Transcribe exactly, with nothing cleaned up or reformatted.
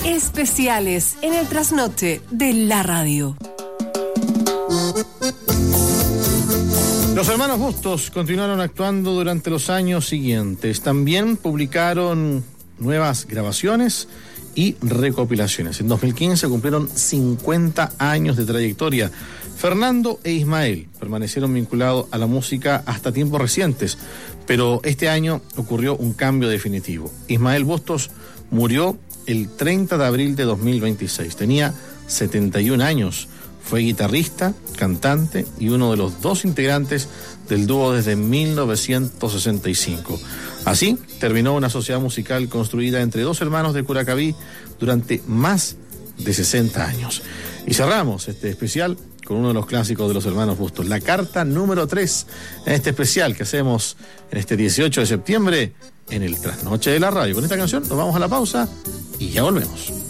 Especiales en el trasnoche de la radio. Los hermanos Bustos continuaron actuando durante los años siguientes. También publicaron nuevas grabaciones y recopilaciones. En dos mil quince cumplieron cincuenta años de trayectoria. Fernando e Ismael permanecieron vinculados a la música hasta tiempos recientes, pero este año ocurrió un cambio definitivo. Ismael Bustos murió el treinta de abril de dos mil veintiséis. Tenía setenta y un años. Fue guitarrista, cantante y uno de los dos integrantes del dúo desde mil novecientos sesenta y cinco. Así terminó una sociedad musical construida entre dos hermanos de Curacaví durante más de sesenta años. Y cerramos este especial con uno de los clásicos de los hermanos Bustos, la carta número tres, en este especial que hacemos en este dieciocho de septiembre en el Trasnoche de la Radio. Con esta canción nos vamos a la pausa y ya volvemos.